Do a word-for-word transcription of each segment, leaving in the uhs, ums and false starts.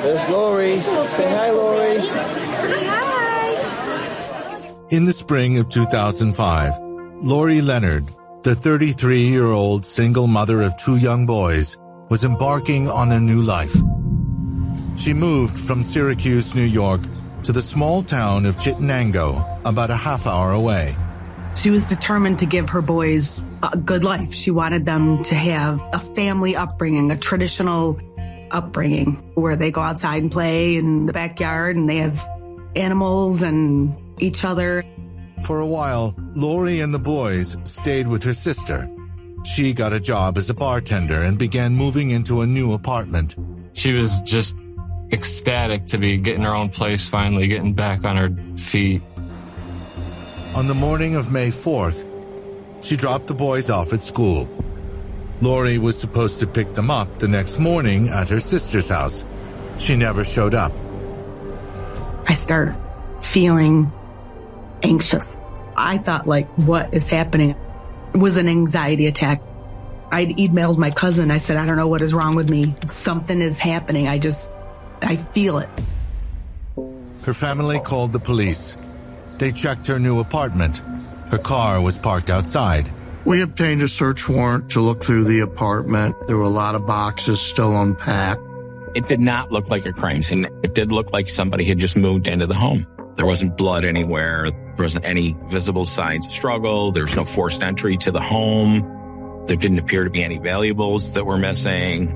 There's Lori. Say hi, Lori. Hi. In the spring of two thousand five, Lori Leonard, the thirty-three-year-old single mother of two young boys, was embarking on a new life. She moved from Syracuse, New York, to the small town of Chittenango, about a half hour away. She was determined to give her boys a good life. She wanted them to have a family upbringing, a traditional upbringing, where they go outside and play in the backyard and they have animals and each other. For a while, Lori and the boys stayed with her sister. She got a job as a bartender and began moving into a new apartment. She was just ecstatic to be getting her own place, finally getting back on her feet. On the morning of May fourth, she dropped the boys off at school. Lori was supposed to pick them up the next morning at her sister's house. She never showed up. I started feeling anxious. I thought, like, what is happening? It was an anxiety attack. I emailed my cousin. I said, I don't know what is wrong with me. Something is happening. I just, I feel it. Her family called the police. They checked her new apartment. Her car was parked outside. We obtained a search warrant to look through the apartment. There were a lot of boxes still unpacked. It did not look like a crime scene. It did look like somebody had just moved into the home. There wasn't blood anywhere. There wasn't any visible signs of struggle. There was no forced entry to the home. There didn't appear to be any valuables that were missing.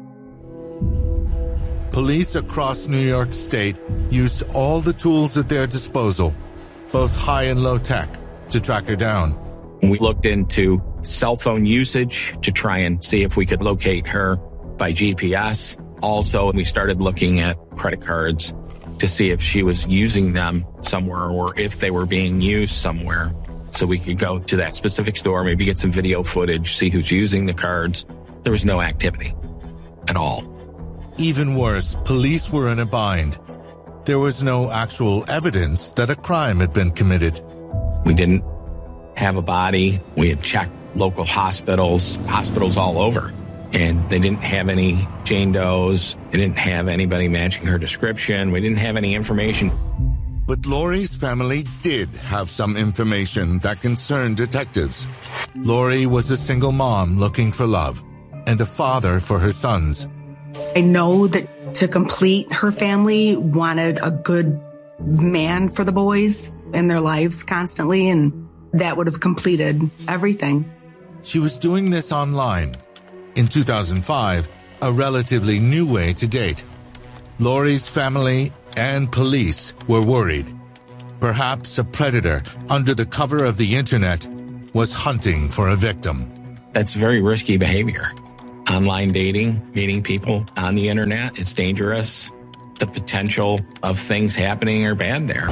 Police across New York State used all the tools at their disposal, both high and low tech, to track her down. We looked into cell phone usage to try and see if we could locate her by G P S. Also, we started looking at credit cards to see if she was using them somewhere or if they were being used somewhere. So we could go to that specific store, maybe get some video footage, see who's using the cards. There was no activity at all. Even worse, police were in a bind. There was no actual evidence that a crime had been committed. We didn't have a body. We had checked local hospitals, hospitals all over, and they didn't have any Jane Does. They didn't have anybody matching her description. We didn't have any information. But Lori's family did have some information that concerned detectives. Lori was a single mom looking for love and a father for her sons. I know that to complete, her family wanted a good man for the boys in their lives constantly, and that would have completed everything. She was doing this online. In two thousand five, a relatively new way to date. Lori's family and police were worried. Perhaps a predator under the cover of the internet was hunting for a victim. That's very risky behavior. Online dating, meeting people on the internet, it's dangerous. The potential of things happening are bad there.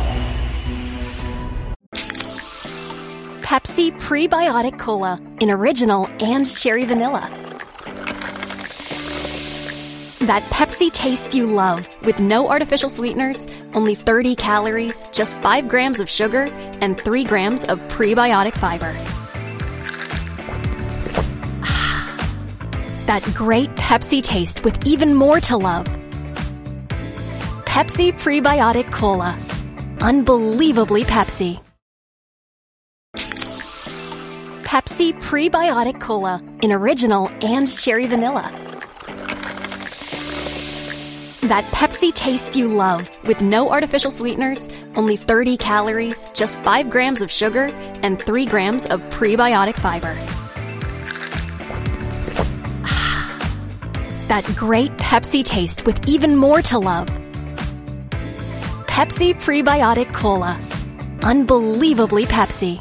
Pepsi Prebiotic Cola in original and cherry vanilla. That Pepsi taste you love with no artificial sweeteners, only thirty calories, just five grams of sugar, and three grams of prebiotic fiber. That great Pepsi taste with even more to love. Pepsi Prebiotic Cola. Unbelievably Pepsi. Pepsi Prebiotic Cola in original and cherry vanilla. That Pepsi taste you love with no artificial sweeteners, only thirty calories, just five grams of sugar, and three grams of prebiotic fiber. That great Pepsi taste with even more to love. Pepsi Prebiotic Cola. Unbelievably Pepsi.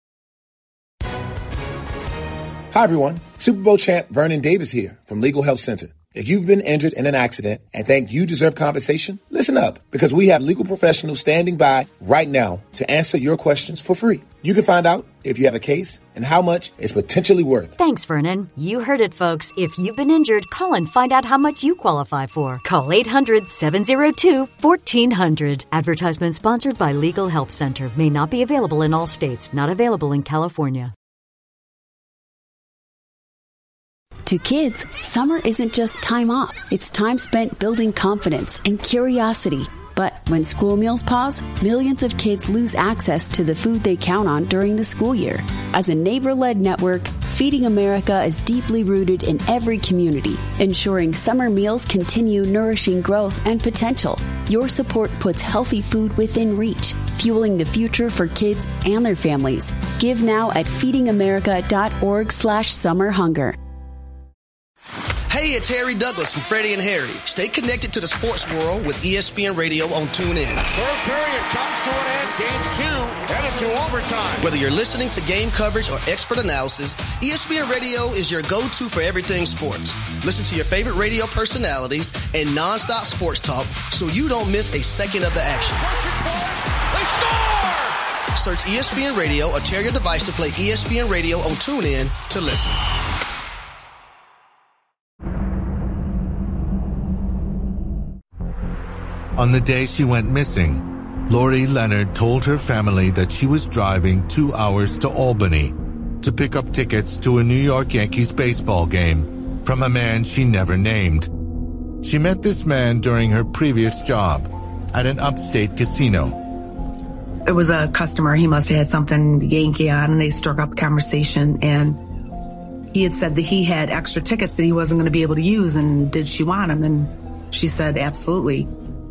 Hi, everyone. Super Bowl champ Vernon Davis here from Legal Help Center. If you've been injured in an accident and think you deserve compensation, listen up, because we have legal professionals standing by right now to answer your questions for free. You can find out if you have a case and how much it's potentially worth. Thanks, Vernon. You heard it, folks. If you've been injured, call and find out how much you qualify for. Call eight hundred, seven oh two, one four hundred. Advertisement sponsored by Legal Help Center. May not be available in all states. Not available in California. To kids, summer isn't just time off. It's time spent building confidence and curiosity. But when school meals pause, millions of kids lose access to the food they count on during the school year. As a neighbor-led network, Feeding America is deeply rooted in every community, ensuring summer meals continue nourishing growth and potential. Your support puts healthy food within reach, fueling the future for kids and their families. Give now at feedingamerica.org slash summer hunger. Hey, it's Harry Douglas from Freddie and Harry. Stay connected to the sports world with E S P N Radio on TuneIn. Third period comes to an end. Game two headed to overtime. Whether you're listening to game coverage or expert analysis, E S P N Radio is your go-to for everything sports. Listen to your favorite radio personalities and nonstop sports talk so you don't miss a second of the action. They score! Search E S P N Radio or tear your device to play E S P N Radio on TuneIn to listen. On the day she went missing, Lori Leonard told her family that she was driving two hours to Albany to pick up tickets to a New York Yankees baseball game from a man she never named. She met this man during her previous job at an upstate casino. It was a customer. He must have had something Yankee on, and they struck up a conversation, and he had said that he had extra tickets that he wasn't going to be able to use, and did she want them? And she said, absolutely.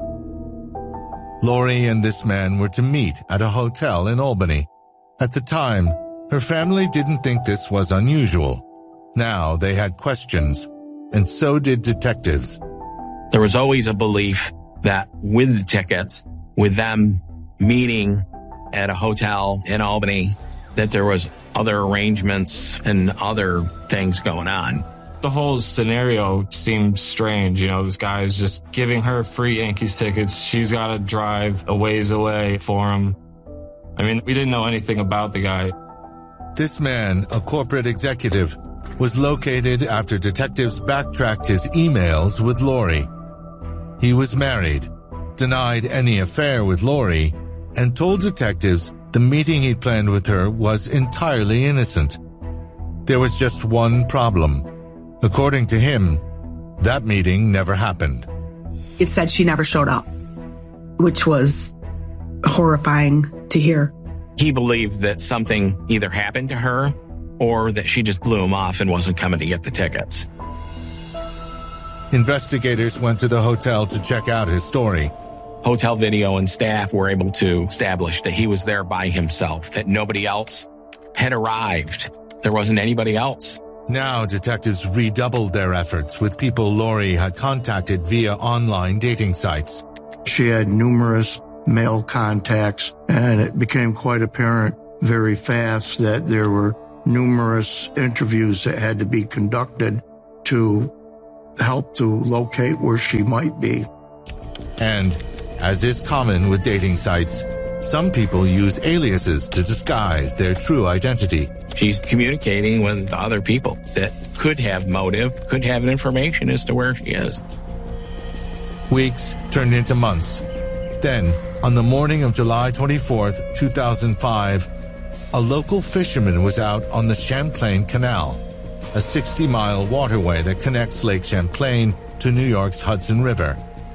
Lori and this man were to meet at a hotel in Albany. At the time, her family didn't think this was unusual. Now they had questions, and so did detectives. There was always a belief that with the tickets, with them meeting at a hotel in Albany, that there was other arrangements and other things going on. The whole scenario seemed strange. You know, this guy is just giving her free Yankees tickets. She's got to drive a ways away for him. I mean, we didn't know anything about the guy. This man, a corporate executive, was located after detectives backtracked his emails with Lori. He was married, denied any affair with Lori, and told detectives the meeting he'd planned with her was entirely innocent. There was just one problem. According to him, that meeting never happened. It said she never showed up, which was horrifying to hear. He believed that something either happened to her or that she just blew him off and wasn't coming to get the tickets. Investigators went to the hotel to check out his story. Hotel video and staff were able to establish that he was there by himself, that nobody else had arrived. There wasn't anybody else. Now detectives redoubled their efforts with people Lori had contacted via online dating sites. She had numerous male contacts, and it became quite apparent very fast that there were numerous interviews that had to be conducted to help to locate where she might be. And, as is common with dating sites, some people use aliases to disguise their true identity. She's communicating with other people that could have motive, could have information as to where she is. Weeks turned into months. Then, on the morning of July twenty-fourth, two thousand five, a local fisherman was out on the Champlain Canal, a sixty-mile waterway that connects Lake Champlain to New York's Hudson River.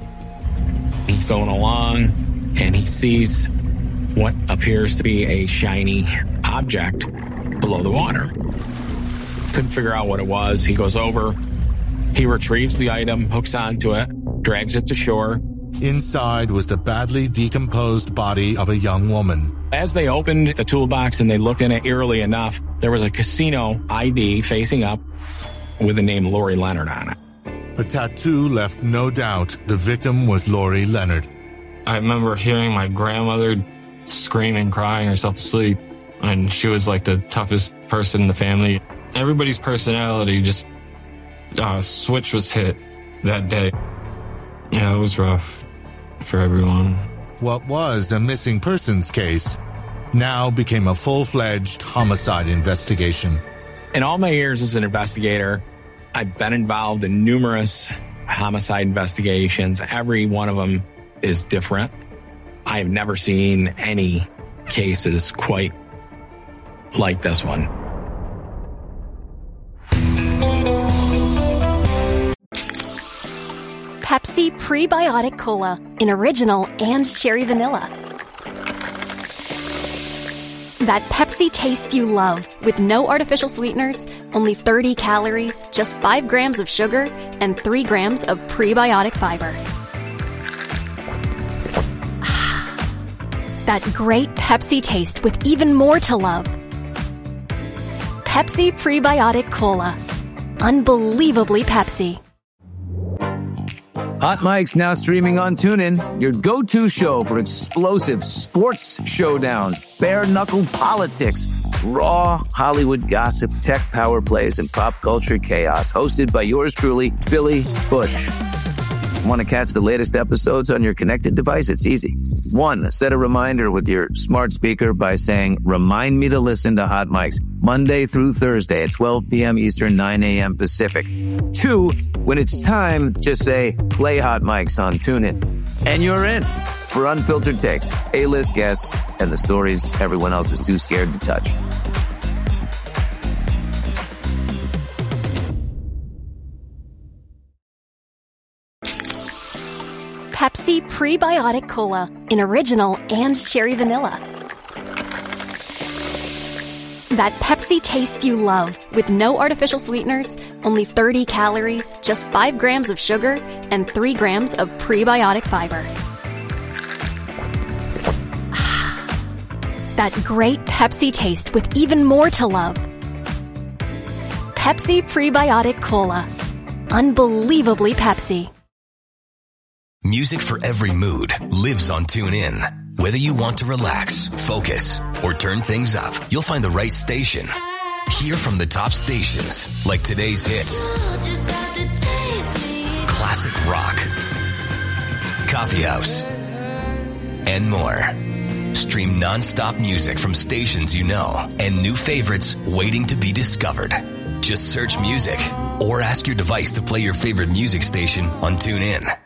He's going along, and he sees what appears to be a shiny object below the water. Couldn't figure out what it was. He goes over, he retrieves the item, hooks onto it, drags it to shore. Inside was the badly decomposed body of a young woman. As they opened the toolbox and they looked in it, eerily enough, there was a casino I D facing up with the name Lori Leonard on it. The tattoo left no doubt the victim was Lori Leonard. I remember hearing my grandmother screaming, crying herself to sleep, and she was like the toughest person in the family. Everybody's personality just uh, switch was hit that day. Yeah, it was rough for everyone. What was a missing persons case now became a full-fledged homicide investigation. In all my years as an investigator, I've been involved in numerous homicide investigations. Every one of them is different. I have never seen any cases quite like this one. Pepsi Prebiotic Cola in original and cherry vanilla. That Pepsi taste you love with no artificial sweeteners, only thirty calories, just five grams of sugar, and three grams of prebiotic fiber. That great Pepsi taste with even more to love. Pepsi Prebiotic Cola. Unbelievably Pepsi. Hot Mike's now streaming on TuneIn, your go-to show for explosive sports showdowns, bare-knuckle politics, raw Hollywood gossip, tech power plays, and pop culture chaos. Hosted by yours truly, Billy Bush. Want to catch the latest episodes on your connected device? It's easy. One, set a reminder with your smart speaker by saying, remind me to listen to Hot Mike's Monday through Thursday at twelve p.m. Eastern, nine a.m. Pacific. Two, when it's time, just say, play Hot Mike's on TuneIn. And you're in for unfiltered takes, A-list guests, and the stories everyone else is too scared to touch. Pepsi Prebiotic Cola in original and cherry vanilla. That Pepsi taste you love with no artificial sweeteners, only thirty calories, just five grams of sugar, and three grams of prebiotic fiber. That great Pepsi taste with even more to love. Pepsi Prebiotic Cola. Unbelievably Pepsi. Music for every mood lives on TuneIn. Whether you want to relax, focus, or turn things up, you'll find the right station. Hear from the top stations, like today's hits, classic rock, coffee house, and more. Stream non-stop music from stations you know and new favorites waiting to be discovered. Just search music or ask your device to play your favorite music station on TuneIn.